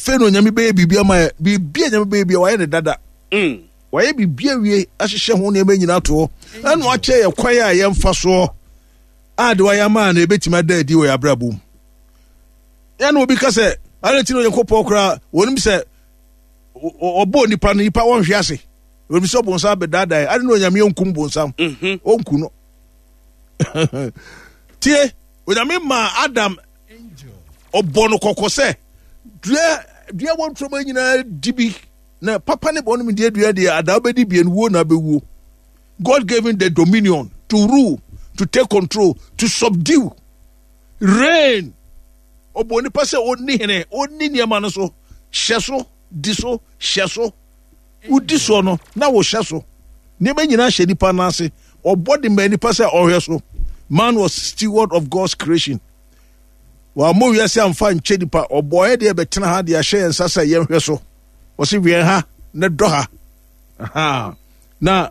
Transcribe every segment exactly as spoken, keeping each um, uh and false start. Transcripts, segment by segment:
afe no nyame be bibia ma bibia nyame be bibia waye ne dada mm waye bibia wie ahyehyɛ ho ne nyina to ɛno akyɛ yɛ kwae a yɛmfa so a de waye ma na ebetima da adi wɔ abrabom ya no obi ka sɛ aleti no Yakobɔ kra wonim sɛ obo nipa no nipa won hwe ase obi so bonsa be dada ade no nyame onkum bonsam mhm onku no tie onyame ma Adam obo no kokose dua dua won troma nyina dibi na papa ne bono me dia dua dia ada obedi bie no wo na bewuo. God gave him the dominion to rule, to take control, to subdue, reign. Obo ni pase oni hene oni niama no so hyeso diso hyeso udiso no na wo hyeso ne ba nyina hye nipa na ase obo de ma nipa se ohyeso. Man was steward of God's creation. Wa mo wiase amfa nche nipa obo e de betena ha de ahye ensa se ye hweso wo se wie ha ne do ha aha na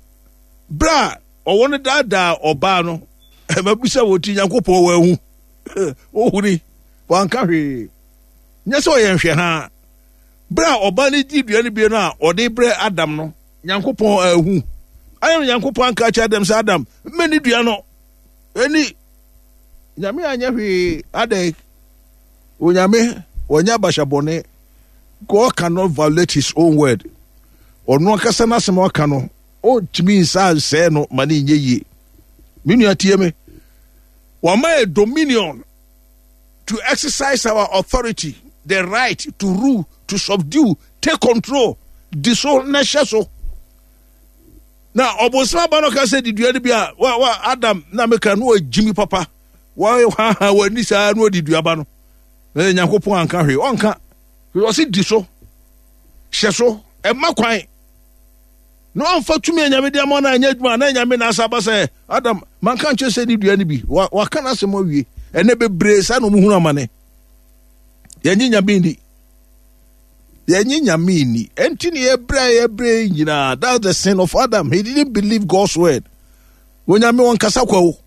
bra owo ne dada oba no e mabisa woti Yakobɔ wa hu o huri wanka hwe nyese o yenhwe ha bra oba ne di dua ne bi no a ode bre Adam no Yakobɔ ahu ayo Yakobɔ anka cha Adam sa Adam meni dua no eni nyame anya hwe ade o nyame onya bashabone. God cannot violate his own word. Ono kasa na sema aka no o timi nsa se no mani nye yi minu atie me wa ma dominion to exercise our authority, the right to rule, to subdue, take control, diso na hyeso na obosama ba no ka se didua de bia wa wa Adam na meka no jimi papa wa ha wa ni sa no didua ba no na Yakobɔ anka hwe onka we see diso hyeso e makwan no amfa tumi anyame de amona anya adwuma na anyame na asaba se Adam man kan che se ni dua ni bi wa kana se mo wie ene bebre sa no muhunu amane yanyi nyame ni yanyi nyame ni enti ni ebra ebra nyina. That's the sin of Adam. He didn't believe God's word. When nyame won kasa kwa wo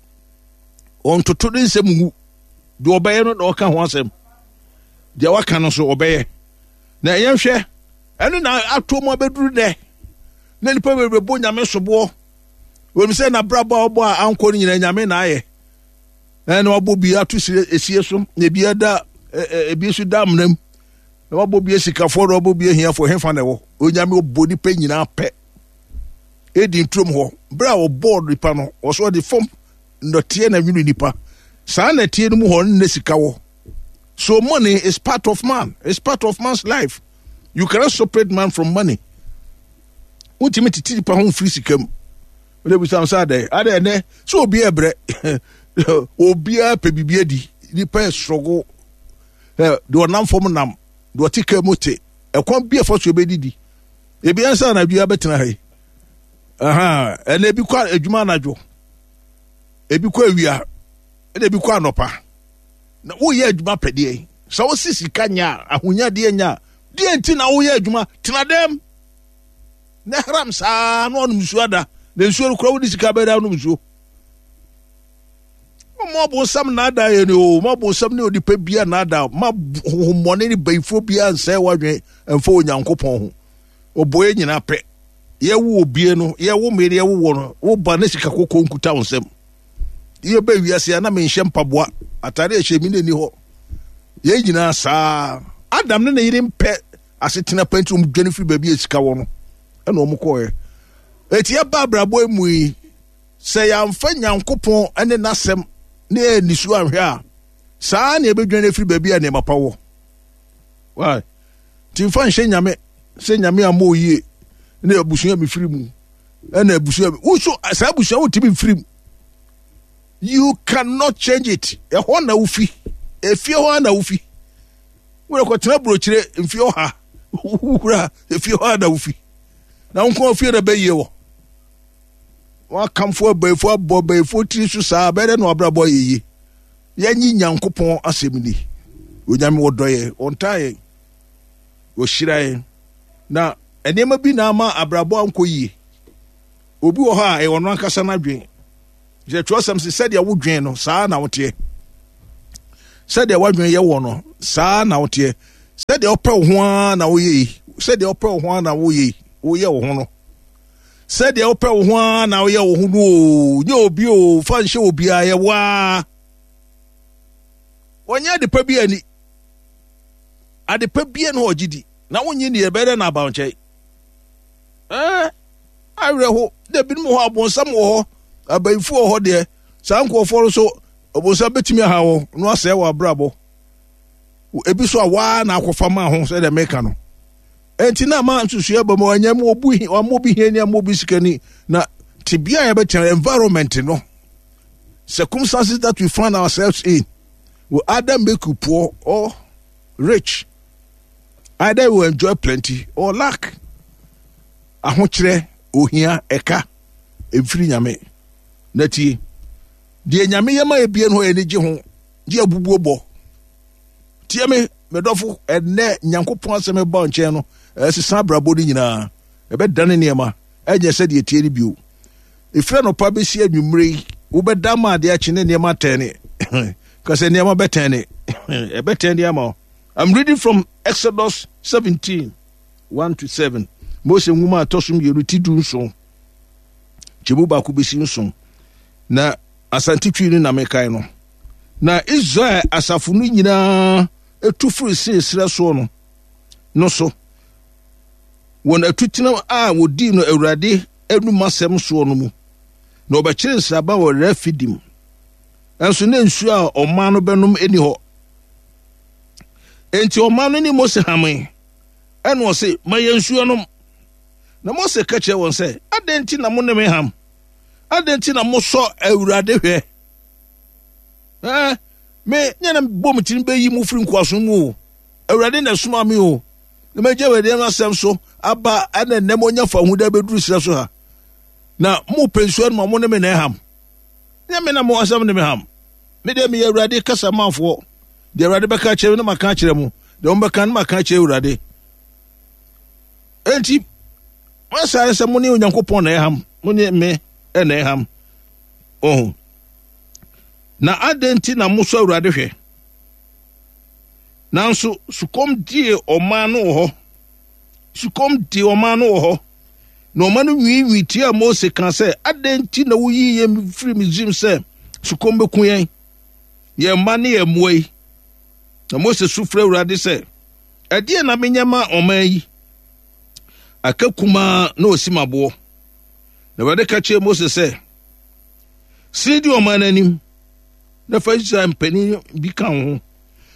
on toto de nsem hu de obeye no na oka ho asem de waka no so obeye na yenhwe eno na atomo abeduru de na nipa bebebo nyame sobo we say na brabo obo a anko ni nyina nyame na aye na obo bi atu esie so na bi ada ebi su damnam na obo bi esikafo ro obo bi ehia fo hefa na wo onyame obo nipa nyina pe edi ntrom ho bra obo nipa no wo so de fom no tie na nwunu nipa sa na tie no mu ho na sika wo. So money is part of man. It's part of man's life. You cannot separate man from money. Ultimately, titi pa hon free sikam. Ole bi sam sa dey. Ade ne so obi ebre. Obi a pe bibia di. Ni pa struggle. Eh do nam fom nam. Do tika mote. E kon bi e fo so be didi. E bi ansa na bia betena hai. Aha, ene bi kwa adwuma na dwo. E bi kwa awia. E bi kwa anopa. Na wo ye adwuma pede sa wo sisi kanya ahonya de nya de enti na wo ye adwuma tena dem na haram sa no onum suada na nsuo kro wo di sika be da onum suo mo bo sam na da ye no mo bo sam ne odi pa bia na da ma homone ni baifo bia nsa wadwen emfo Onyankopɔn ho oboye nyina pe ye wo obie no ye wo mere ye wo no wo ba na sika kokko nkuta wonsem ye ba wiase na me nhye mpaboa atare ehye mi ni ho ye nyina saa Adam ne ne yire mpe asetena pantum dwane firi ba bi esika wo no e na omukoe eti ya ba brabo emu yi se ya mfa Nyankopɔn ene nasem ne nisu anhwe a saa na ebedwane firi ba bi a ne mapa wo why ti mfa nhye nyame se nyame amoyie ne abusuya mi firi mu ena abusuya wo so saa abusuya wo tibi firi mu. You cannot change it. E ho na ufi. E fie ho na ufi. We ko tena brochire mfie ho ha. Ura e fie ho na ufi. Na unko fie da beye wo. Wa kamfo abaifo abo baifo tiri so saa bere no abrabo yeye. Yanyi Nyankopɔn asemni. Onyame wodoye, ontaye. Wo shiraye. Na enema bi na ama abrabo anko yi. Obi wo ha e wono ankasa na dwen. Je trosam se said ya wodwen no saa na wote said ya wadwen ye wo no saa na wote Said the opera one away. Said the opera one away. Oh, yeah, no. Said the opera one now, yeah, who know, yo, bio, fan show be I wa. When you're the Pebiani at the Pebian or G D, now when you need a better than about Jay. Eh, I read there been more upon some more about four hot there. Some call for so was a bit me how no say wa brabo. Ebiso wa na akofama ho say the mekano. Enti na man to share but more nyam obu or mobi here near mobi sikani na tibia a better environment no circumstances that we find ourselves in will either make you poor or rich. Either we enjoy plenty or lack. Ahochre ohia eka emfiri nyame nati de nyame yema ebie no enigi ho de abubuo bo tie me medofo enne nyankopon aseme ba nche no esisa brabo ni nyina ebe dane niema enye se de tie ni bio efra no pa be si anwumre wo be dama de achi ne niema tene cause niema be tene ebe tene ama. I'm reading from Exodus seventeen one to seven. Mose nguma atosum yeruti du nso chibu ba ku besi nso na asantitwi ni na mekai no na Israel asafo no nyina etufuru sesere so no no so won atutina a wodi no Awurade anumasem so no mu na obekire nsaba wo Refidim enso na nsu a oman no benom eni ho enti oman no ni Mose hamen eno se mayensu no na Mose kache won say adenti na mo ne me ham adenti na mo so Awurade hwe eh me nyana bom tin be yi mu firi nkwaso mu Awurade na suma me o na meje we dem asem so aba ana nem onya fa hu da beduru sira so ha na mo pensuan ma mo ne me na ham nya me na mo asem ne me ham me de me Awurade kasa manfo de Awurade be ka kire no maka kire mu de on be kan maka kire Awurade enti Masa se mo ni Onyankopon na eham mo ni me e na eham oh na adenti na muso Awurade hwe nanso sukom die oman no ho sukom die oman no ho no man wi wi tie Mose kan se adenti na wo yi ye free Misraim se sukom be kun yen ye man ye moyi na Mose sufre Awurade se ade na menyama oman yi akakuma na osimabo na wade ka che Mose se sidi o mananim na fa Israel mpani bi kan ho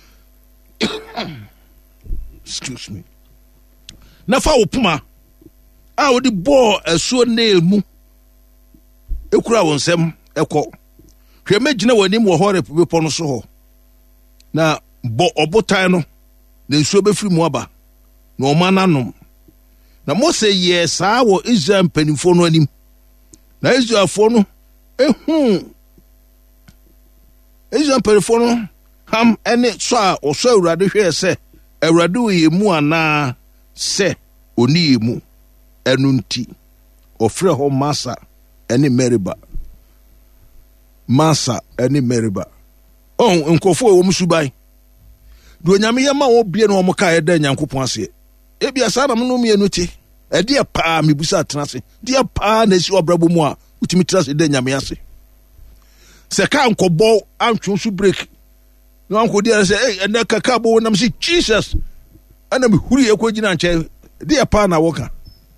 excuse me na fa opuma a wodi bo asuo na emu ekura wonsem ekọ hwe magina wanim wo hore be pono so ho na bo obotan no na nsuo be firi mu aba na o mananom na Mose ye saa wo Israel mpanimfo no anim na Israelfo no ehu Israel mpanimfo no ham ene so a oso Awurade hwe se Awurade wo yemu ana se oni yemu enu nti ofre ho Masa ene Meriba Masa ene Meriba on nkofo wo msubai do nyame yema wo bie no mo ka eda Nyankopon ase ebia saa na mo no mienu ti e dia pa mebusa atrase dia pa na si obrabo mu a utimi trase de nyame ase se ka nkobo antwo su break no anko dia se eh na kaka bo na msi Jesus ana me huri ekogina nche dia pa na woka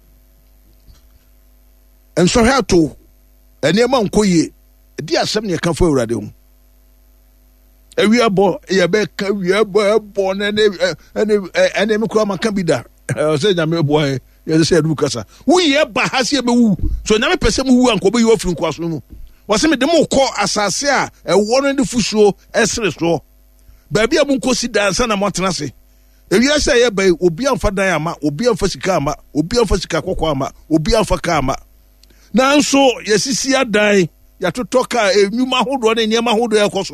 enso hato ene ma nkoye dia asem ne ka fo Awurade hu ewi abo ye be ka wi abo abo na ne ene ene me kura maka bida o se nyame bo he ye se edu kasa wu ye ba ha se be wu so nyame pese mu wu anko be yo firi nkwaso mu wo se me de mu ko asase a ewo no de fusuo esre so ba bia mu nkosi dansa na motena se ewi ase ye ba obi amfa dan ama obi amfa sika ama obi amfa sika kokko ama obi amfa ka ama nanso yesisi adan ya totoka enwuma hodo na niema hodo ekoso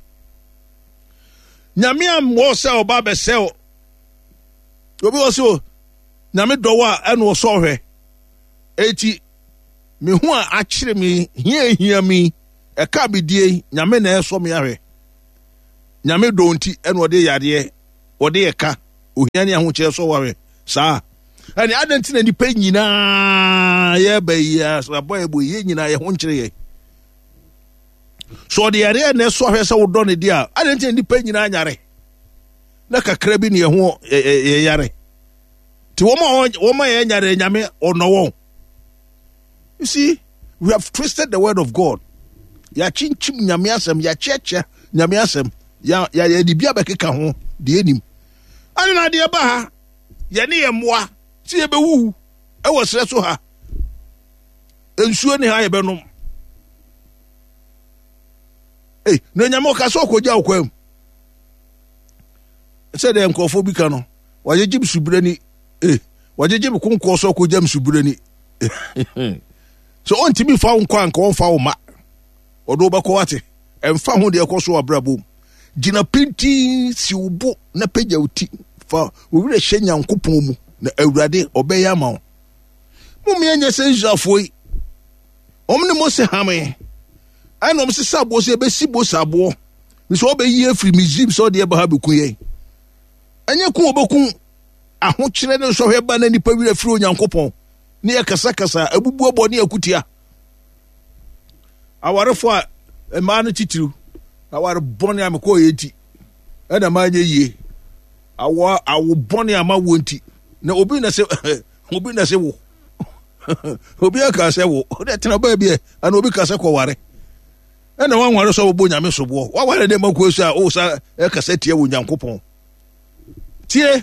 nyame amwo se oba be se obi wo se nyame dowa ene wo so hwe eti me hu a akire me hia hia mi e ka bidie nyame na eso me ahwe nyame do nti ene ode yade ode ye ka ohiani ahokyere so ware saa ani adantina ni pa nyina ye ba ya saboy bo ye nyina ye ho nkyere ye so de yare na so hwese wo do ne dia adantina ni pa nyina nyare na kakra bi ne ho ye yare ti wo ma wo ma ye nyare nyame onowo. You see, we have twisted the word of God. Ya chinchim nyame asem ya cheche nyame asem ya ya ya di bia bekeka ho de enim ani na de ba ha ye ne ye moa ti ye bewu e wo sere so ha ensuo ni ha ye benom eh no nyame ka so koja okwam se de nkofo bi ka no waje jim subrani eh waje jim kunko so koja msubrani so on timi fa nkwa nka on fa wo ma odo ba ko wate emfa ho de ekoso abrabo gina pinti si ubo na pagya uti fa wo wure hye nyankopon mu na awurade obeya ma wo mum ye nya se Israelfoi omne mo se hame ana om se sabo se be sibo sabo mi so obeyi afri mizim so de ba ha beku ye anya ku obeku aho kire ne so hwe ba na nipa wire afri onyankopon ne ye kasa kasa abubu obo ne akutia awarefo a ema no titiru aware bone am ko yeti e na ma nye yie awo awo bone am awonti na obi na se obi na se wo obi aka se wo o de tena ba bi e ana obi ka se ko ware e na wan ware so wo bo nyame so bo wa ware de ma ko so a o sa e ka se tie wo nyankopon tie.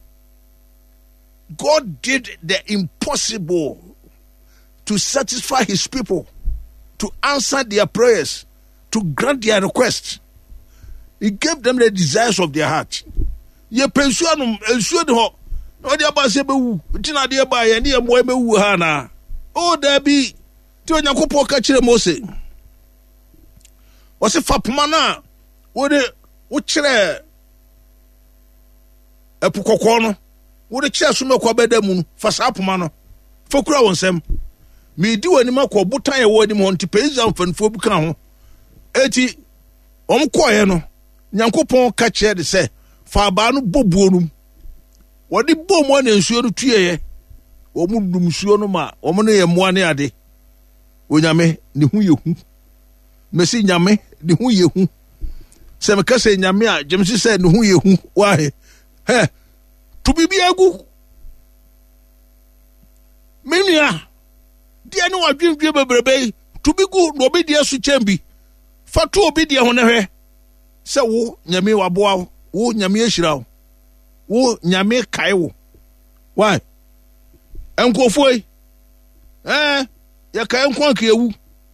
God did the impossible to satisfy his people, to answer their prayers, to grant their requests. He gave them the desires of their heart. Ye pensuanum ensuo de ho. O de aba se bewu. Tina de ba ye ne ye mo bewu ha na. O da bi ti onyankopon ka kire Mose. O se fapoma na wo de wo kire epukokko no. Wo de kire so me kwa beda mu fa sa apoma no. Fokura wonsem. Me di wani ma ko butan ye wo ni mo nti pezan fanfo bi kan ho. Eti om koye no nyankopon ka kire de se fa ba no bobuo no. Wo de bom wa na nsuo no tueye. Wo mu dum nsuo no ma wo no ye moa ne ade. Onyame ne hu ye hu. Mesi nyame ne hu ye hu. Se me ka se nyame a jemsi se ne hu ye hu. Wa he. He. To bibi agu. Menia. Dia no adwendwe bebrebe. To bigu no obi dia su chambi. Fa to obi dia ho ne hwe. Se wo nyame waboa wo nyame ehira wo. Wo nyame kai wo. Why? Enkofoi. Eh, ya kai enkon ka ewu.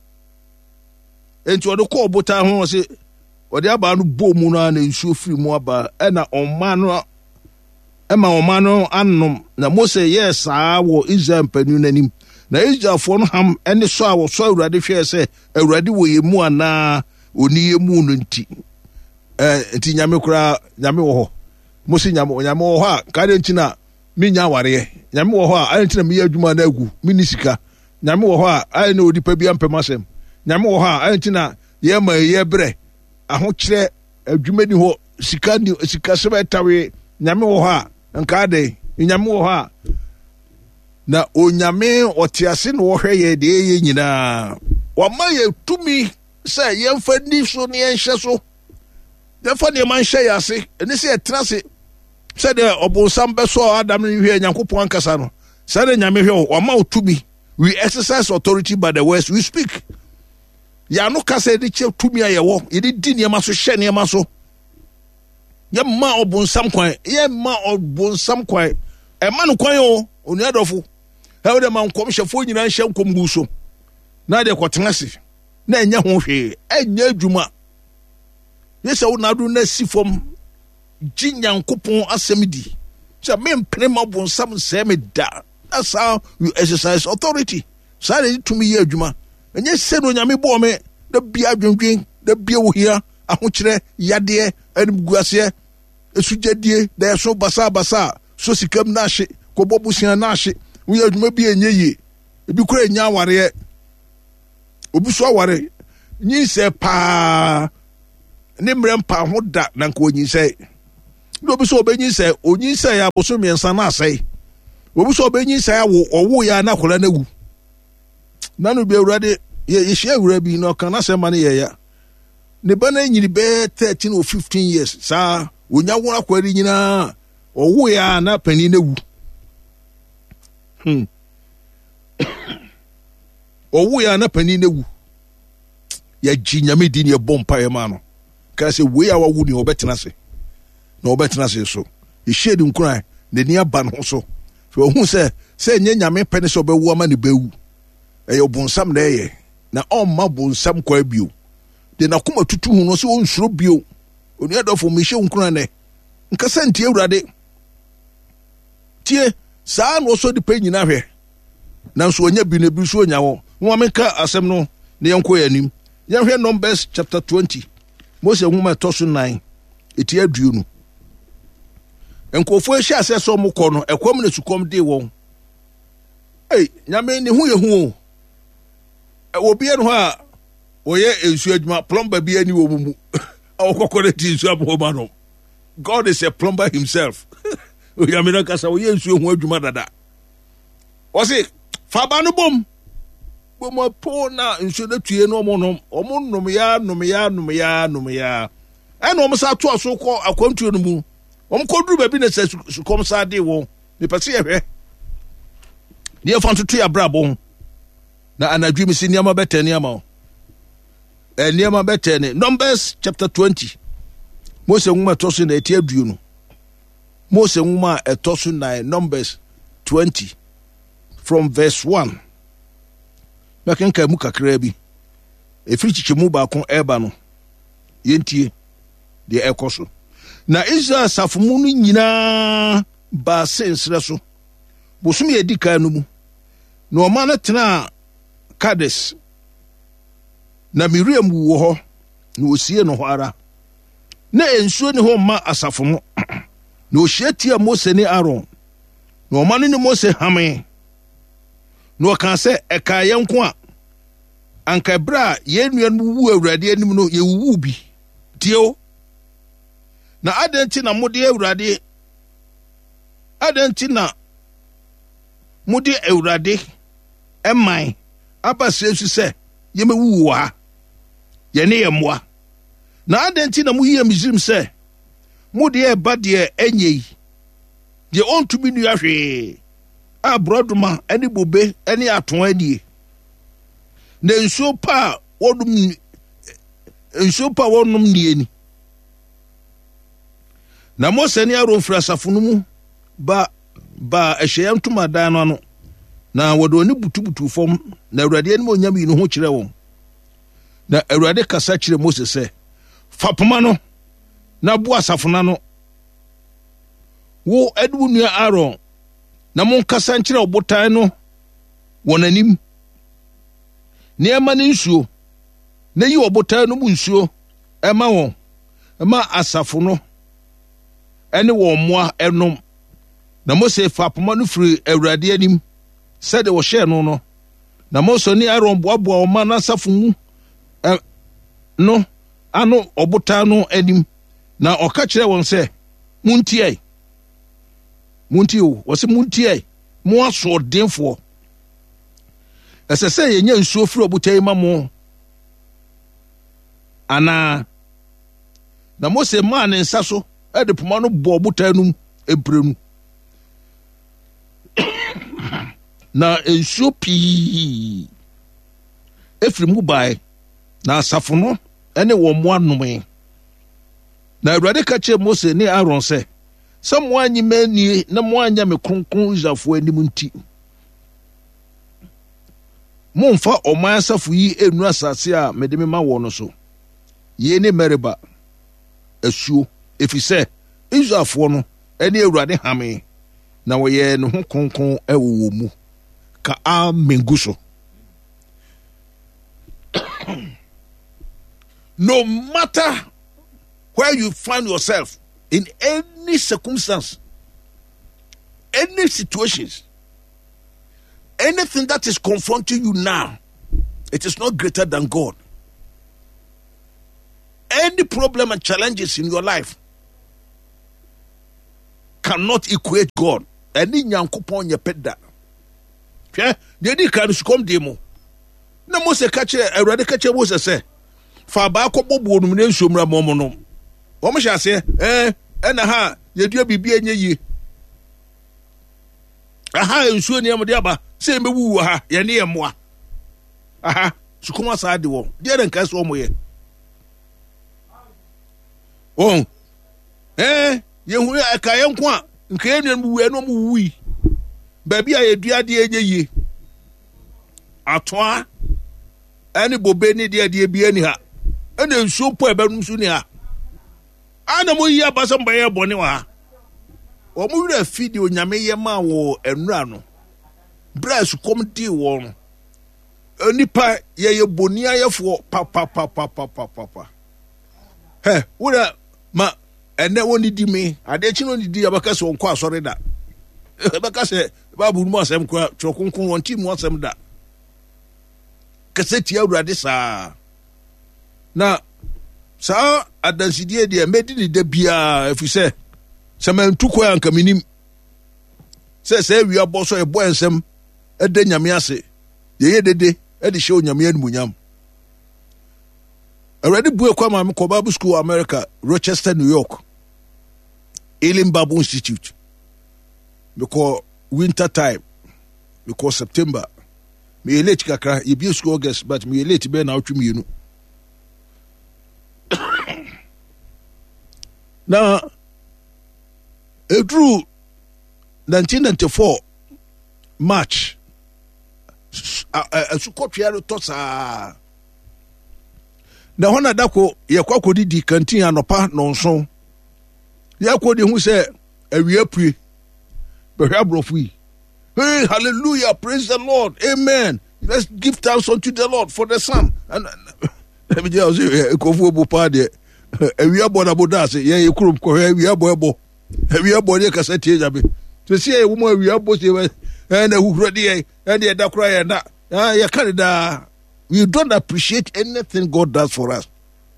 Enti odo ko obota ho se ode aba no bomu na na nsuo firi mu aba e na omma no ema omma no annom na Mose yes a wo Israel panu nanim na Israelfo no ham ene so a wo so awurade hwe se awurade wo yemu ana oni yemu no nti eh nti nyame kura nyame wo ho Mose nyame nyame wo ho a ka de nti na minya ware nyame wo ho a ai nti na miya adwuma na agu minisika nyame wo ho a ai na odipa bi ampamasem nyame wo ha antina ye ma ye bre aho kire adwuma ni ho sika ni sika sebe tawe nyame wo ha nka de nyame wo ha na onyame otiase no wo hwe ye de ye nyina wa ma ye tumi se ye mfa ni so ne ye hye so ye fa ne man hye yase eni se etrase se de obonsam beso Adam ni hwe Nyankopon ankasa no se de nyame hwe wa ma tumi. We exercise authority by the words we speak. Ya no kase de che tumi ayewo ye de di niam so hye niam so ye ma obonsam kwan ye ma obonsam kwan e ma no kwan o onu adofo he de man kom hyefo nyina hye nkom gu so na de kwotenase na enya ho hwe enya adwuma ye se wo na do na sifom gi Nyankopon asem di so me mpene ma obonsam se me da. That's how you exercise authority. So they to me ye adwuma and yes said when yami bo me the bia dwendwen the bia wo hia ahokyere yade anim guase esujadie da so basa basa so sikam na hye kobobusia na hye wo ye adwuma bia enye ye ebi kura enya aware obi so aware nyi se pa ne mrem pa ho da na nko nyi se no be so benyi say onyi say ya boso miensa na asai obi so benyi say awo owo ya na kola na wu nanu bi awurade ye ye hia awura bi no kana se mane ye ya ne ba na nyiri be thirteen or fifteen years sa onya wo akwari nyina owo ya na pani na wu hmm owo ya na pani na wu ya jinyame di ne bompa ye ma no ka se we ya wawu ni obetena se na obetena se so e shedi nkran ne ni aba no so so hu se se nye nyame pene so be wu ama ne bewu e yo bonsam na ye na omma bonsam kwa bio de na kuma tutu hu no so onsuro bio oni adofo me hye nkran ne nka santie awurade tie saa no so de pe nyina hwe na so onya bi ne bi so onya wo wo ameka asem no ne yenko yanim yɛhwɛ Numbers chapter twenty Mose nwoma toso nine eti aduonu enkofo ehia ase so mokɔ no ekwam na sukom de wɔn ei nyame ne hu ye hu o obi en ho a oye ensu adwuma plumber bi ani wo mu awokɔkɔ de ti ensu aboma no God is a plumber himself o nyame na kasa oye ensu hu adwuma dada o se fa ba no bom mo po na nso na tue no mo no omo nom ya nom ya nom ya nom ya e no mo sa to aso ko akwantuo no mu omo koduru ba bi na sa sukom sa de wo me pese ye hwe ne fa nto to ya brabo na anadwi mi si niama betani ama e niama betani Numbers chapter twenty Mose nwoma toso na eti aduo no Mose nwoma etoso nine Numbers twenty from verse one Makenka mu kakra bi efiri chichemu ba kon eba no yentie de ekoso na Israel safumu no nyina ba sensre so bosum ye dika no mu na o ma na tena Kades na Miriam wo ho na osie no ho ara na ensuo ne ho ma asafo no na o hyetia Mose ne Aaron na o ma no ne Mose hame no kan se eka yenko a anka bra ye nuan wu awurade anim no ye wu bi dio na adenti na mode awurade adenti na mode awurade emman abase su se ye mewu wa ye ne ye moa na adenti na mu ye Misrim se mode e ba de enyi de ontumi nu ahwe abroduma ani bobe ani aton ani na nsuo pa wodum nsuo pa wonum nie ni na Mose ne Aaron fra safunu mu ba ba ehye ntuma dan no no na wodo ni butubutu fom na awurade ani mo nyam yi no ho kire won na awurade kasa kire Mose se fapoma no na bo asafuna no wo adu nua Aaron na mon kasa nkire obotan no wonanim ne ema ne nsuo na yi obotan no mu nsuo ema won ema asafo no ene wo moa enom na Mose fa poma no firi awurade anim sede wo hye no no na Mose ne Aaron boaboa o ma na asafo mu eh, no ano obotan no anim na oka kire won se muntie muntie o wo se muntie mo aso denfo esese ye nya nsuo firi obotan ma mo ana na Mose ma ne nsa so e de poma no bo obotan no ebrenu na nsuo pii efiri mu bai na asafo no ene wo mo anome na Awurade ka che Mose ne Aaron se se mo anyi mani na mo anya me kronkron Israelfo anim nti mo mfa oman asafo yi enu asase a mede me ma wo no so ye ne Meriba asuo efise Israelfo no ene Awurade hame na wo ye ne ho kronkron ewo mu ka amenguso. No matter where you find yourself in any circumstance, any situations, anything that is confronting you now, it is not greater than God. Any problem and challenges in your life, cannot equate God. Any nyankopon ye peda. Hwe, de di kan sukom de mo. Na Mose ka che Awurade ka che Mose se, fa ba akobbo onum ne nsomra momo no. Wo mo hya se, eh, ena ha ye dua bibia nye yi. Aha nsuo ne am de aba, se mewu ha, ye ne ye moa. Aha, sukom asa de wo. De den ka so mo ye. Oh. Eh, ye hu aka ye nko a, nka ye nua mu wu eno mu wuyi. Ba bia ye dua de enye yi. Atoa ani bobe ni de de bia ni ha. Ena nsuo po ebanum su ni ha. Ana mo yi abasam ba ye bone wa. O mo wura fidi onyame ye ma wo enura no. Bras kom di wo no. Onipa ye ye boni ayefo pa pa pa pa pa pa pa. He, wura ma ene woni di me. Ade chi no di abaka se wonko asore da. Abaka se babu mu asem kwa trokunkun won ti mu asem da. Kaseti Awurade saa. Na saa adansidie de medi ni da bia efise semantu ko anka minim se se wi aboso e boy ensem e de nyame ase ye ye dede e de hye onyame anumunyam. Awurade bue kwa ma me ko Bible School America, Rochester, New York, Elim Bible Institute. Because winter time, because September, me late kakra, ye be school August, but me late be na otwum yenu. Now, it drew nineteen ninety-four March. A sukotwa to sa. Na hona dako ye kwako di kantin anopa nonso. Ye kwodi hu se awie pue. Behwe abrofu yi. Hey, hallelujah, praise the Lord. Amen. Let's give thanks unto the Lord for the son. And let me just say kofu obo pa de. Awie abo na boda se ye kurum ko awie abo ebo. Awie abo de kasa tie jabe. To see e wo mo awie abo se we na huhuro de e de da kura ye na. Ah, ye kan da. We don't appreciate anything God does for us.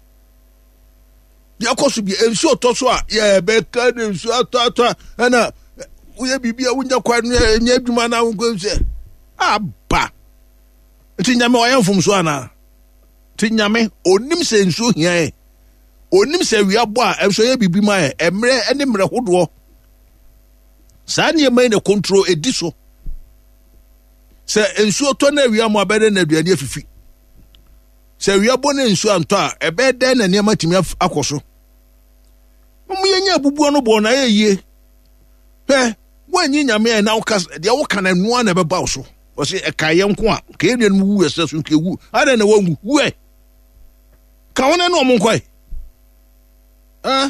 Ya kosu bi enso to so a ye be ka enso atata na uye bibia unya kwa nya adwuma na wo se aba tinyame oyamfum so ana tinyame onim se enso hia e onim se wi abo a enso ye bibi ma e emre ene mre hodo sa ne mai ne control ediso se enso to na wi am abede na aduane afifi se wi abo na enso anto a ebe den na ne matimi akoso mu yenya abubuo no bo na ye he wanyi nyame na ukas de woka na nuwa na beba wo so wo se ekaye nko a ka edua no wu ese so nke wu ada na wangu wu e ka wona no mo nkoi ah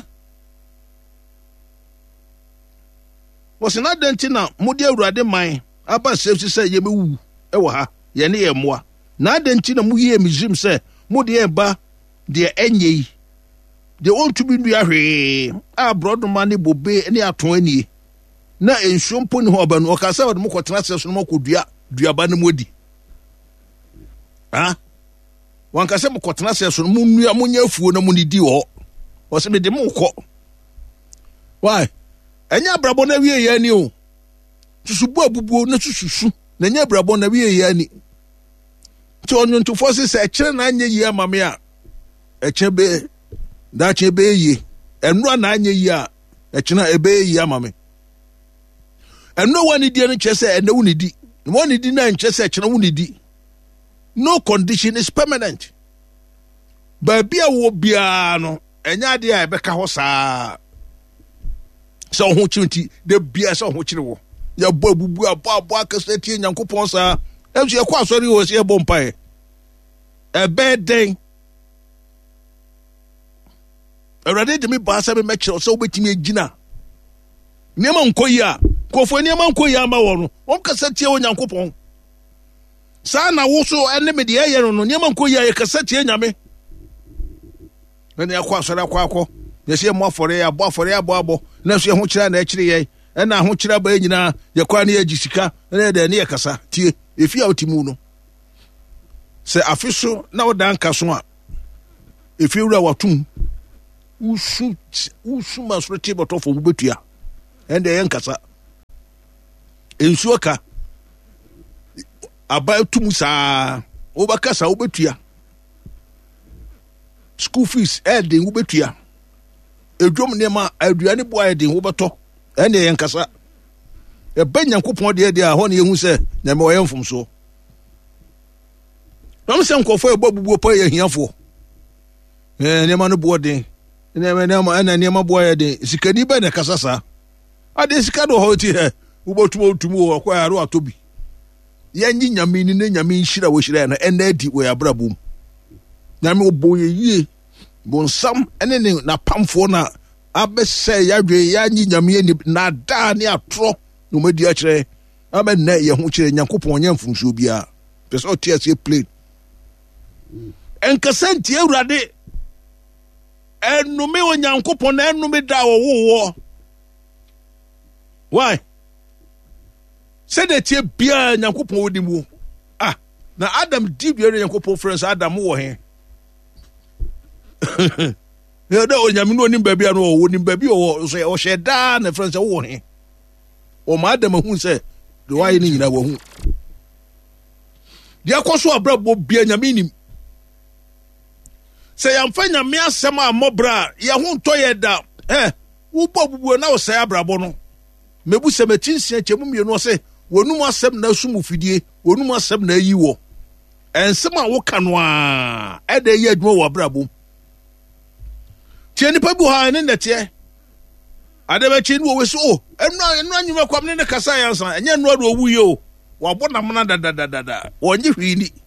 wo se na denti na mudi Awurade man aba safety say ye mewu e wo ha ye ne ye moa na denti na mu ye mizim say mudi e ba de enye yi de ontu bi ndu ahwe a brodo mane bobe ne aton anie na enshompo ni ho ba no ka sa mo kwotena se so mo kodua duaba ne modi ah wan ka se mo kwotena se so mo nua mo nya afuo na mo ni di ho o se me de mo kɔ why enya brabo na wie ye ani o susubu abubuo na sususu na nya brabo na wie ye ani to onyo to force se kire na anya yi amame a echebe da chebe yi enro na anya yi a echina ebe yi amame eno wani di no chese ene wuni di wani di na nchese echina wuni di no condition is permanent baby a wo bia no enya de a ebeka ho saa so ho chinti de bia so ho chire wo ya bo abubu abo abo akase tie nyankopon saa enso ye kwa asori wo se bo mpa e ebe den Awurade de me ba sa me mekire so obetimi agina niam nkoyi a kofo niam nkoyi ama wo no won kasa tie wo nyankopon saa na wo so ene me de ye no niam nkoyi a ye kasa tie nyame ene akwa asori akwa akwa ye se mo afore ya bo afore ya bo abo na so ye ho kira na e kire ye ena ho kira ba nyina ye kwa na ye gisika na de ne ye kasa tie efi a otimu no se afiso na wo dan kaso a efi wura watum usu usu masreti botofo bubetua ɛnde yɛn kasa ensuo ka aba tum saa wobakasa wobetua school fees ɛden wobetua edwom nema aduane bo ɛden wobeto ɛnde yɛn kasa ɛbɛ Nyankopɔn de de a hɔ ne yehu sɛ na me ɔyɛ mfomso dɔm sɛ nkɔfo ɛbɔ bubuo pa yɛ hiafo eh nema no bo den nema nema ana nema bo yɛ den sikani bɛ ne kasa saa ade sika do hɔ ti hɛ wobotumo tumo wɔ kwa aro atobi yanyi nyame ni ne nyame nhira wo hira na ɛna adi wɔ abrabom nyame obo ye yie bonsam ɛne ne na pamfo na abɛsɛ yadwe yanyi nyame ni na da ne atro no madi akyerɛ abɛ na ye ho kyerɛ Nyankopɔn nyɛ mfumsuo bia pɛsɛ o tia se plane enkasanti awurade ɛnume wɔ Nyankopɔn na ɛnume da wɔ wo why said that ye bia Nyankopɔn wodi mu ah na Adam di bia Nyankopɔn friends Adam wo he ya da onyame no nim baabi ano wo nim baabi wo so o sheda na friends wo he o ma Adam hu se do why ni nyina wo hu dia koso abrabo bia nyame nim se yamfa nyame asem a mobra ye hu to ye da eh wo bobubu na wo se abrabo no mebu se metinsia chemu mienu se wonum asem na sumu fidie wonum asem na yi wo ensem a wo ka no a ede ye adwo wo abrabo tie nipa bu ha ne nete ade ba chi no wo se o enu enu anyuma kwam ne kasa yansa enye enu ado owu ye o wo bonam na dadadada wonye hwini